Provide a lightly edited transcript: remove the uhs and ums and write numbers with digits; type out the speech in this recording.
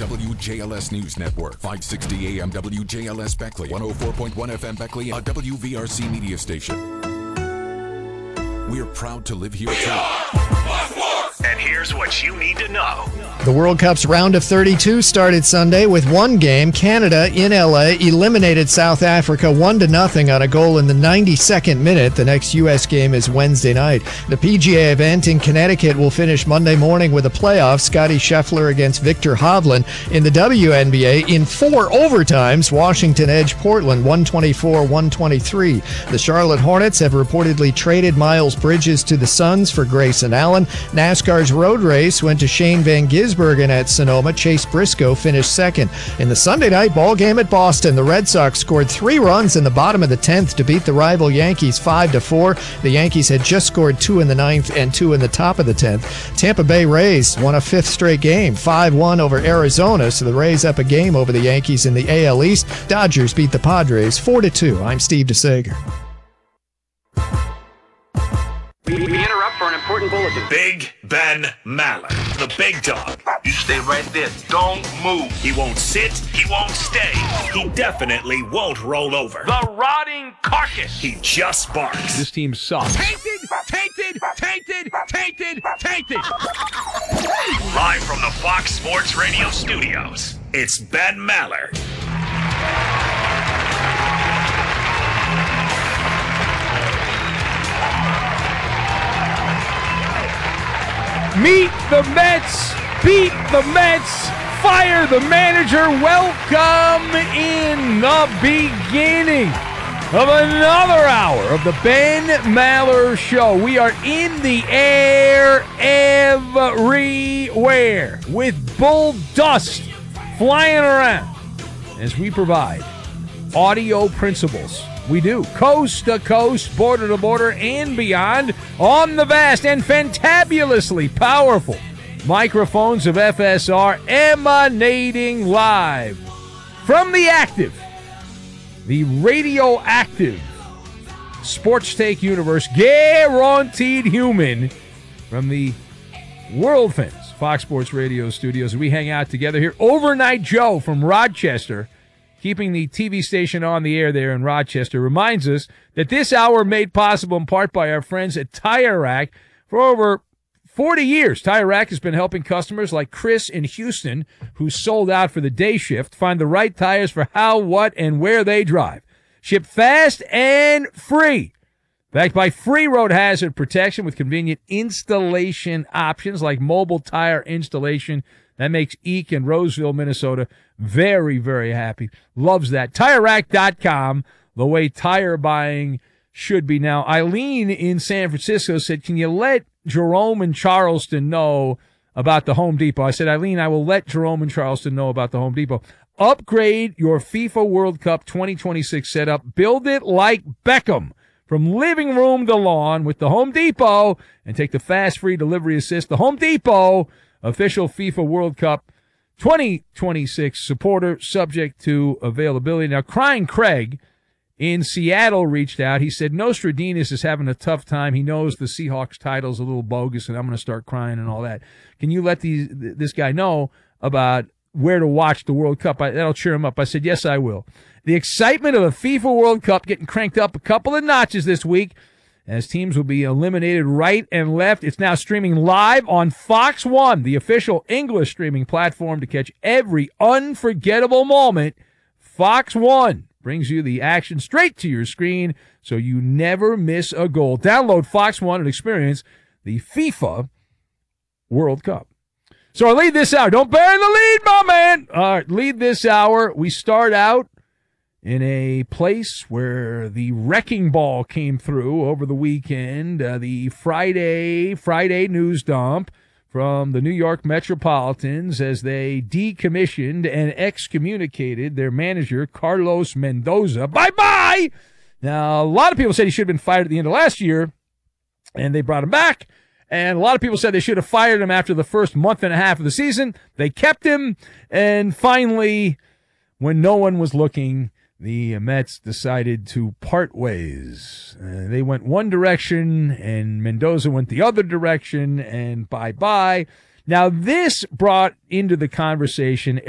WJLS News Network, 560 AM WJLS Beckley, 104.1 FM Beckley, a WVRC media station. We're proud to live here too. And here's what you need to know. The World Cup's round of 32 started Sunday with one game. Canada in LA eliminated South Africa 1-0 on a goal in the 92nd minute. The next U.S. game is Wednesday night. The PGA event in Connecticut will finish Monday morning with a playoff. Scottie Scheffler against Victor Hovland. In the WNBA, in 4 overtimes, Washington edged Portland 124-123. The Charlotte Hornets have reportedly traded Miles Bridges to the Suns for Grayson Allen. NASCAR's road race went to Shane Van Gisbergen at Sonoma. Chase Briscoe finished second. In the Sunday night ball game at Boston, the Red Sox scored 3 runs in the bottom of the 10th to beat the rival Yankees 5-4. The Yankees had just scored 2 in the 9th and 2 in the top of the 10th. Tampa Bay Rays won a 5th straight game, 5-1 over Arizona, so the Rays up a game over the Yankees in the AL East. Dodgers beat the Padres 4-2. I'm Steve DeSager. We interrupt for an important bulletin. Big Ben Maller, the big dog. You stay right there. Don't move. He won't sit. He won't stay. He definitely won't roll over. The rotting carcass. He just barks. This team sucks. Tainted. Live from the Fox Sports Radio studios, it's Ben Maller. Meet the Mets, beat the Mets, fire the manager. Welcome in the beginning of another hour of the Ben Maller Show. We are in the air everywhere with bull dust flying around as we provide audio principles. We do, coast to coast, border to border, and beyond, on the vast and fantabulously powerful microphones of FSR, emanating live from the active, the radioactive sports take universe, guaranteed human, from the world famous Fox Sports Radio studios. We hang out together here. Overnight Joe from Rochester, keeping the TV station on the air there in Rochester, reminds us that this hour made possible in part by our friends at Tire Rack. For over 40 years, Tire Rack has been helping customers like Chris in Houston, who sold out for the day shift, find the right tires for how, what, and where they drive. Ship fast and free. Backed by free road hazard protection with convenient installation options like mobile tire installation. That makes Eek in Roseville, Minnesota very, very happy. Loves that. TireRack.com, the way tire buying should be now. Eileen in San Francisco said, can you let Jerome in Charleston know about the Home Depot? I said, Eileen, I will let Jerome in Charleston know about the Home Depot. Upgrade your FIFA World Cup 2026 setup. Build it like Beckham, from living room to lawn with the Home Depot, and take the fast, free delivery assist. The Home Depot, official FIFA World Cup 2026 supporter, subject to availability. Now, Crying Craig in Seattle reached out. He said, Nostradamus is having a tough time. He knows the Seahawks title's a little bogus, and I'm going to start crying and all that. Can you let this guy know about where to watch the World Cup? That'll cheer him up. I said, yes, I will. The excitement of the FIFA World Cup getting cranked up a couple of notches this week, as teams will be eliminated right and left. It's now streaming live on Fox One, the official English streaming platform to catch every unforgettable moment. Fox One brings you the action straight to your screen so you never miss a goal. Download Fox One and experience the FIFA World Cup. So our lead this hour, don't bury the lead, my man. All right, lead this hour. We start out in a place where the wrecking ball came through over the weekend, the Friday news dump from the New York Metropolitans as they decommissioned and excommunicated their manager, Carlos Mendoza. Bye-bye! Now, a lot of people said he should have been fired at the end of last year, and they brought him back. And a lot of people said they should have fired him after the first month and a half of the season. They kept him, and finally, when no one was looking, the Mets decided to part ways. They went one direction, and Mendoza went the other direction, and bye-bye. Now, this brought into the conversation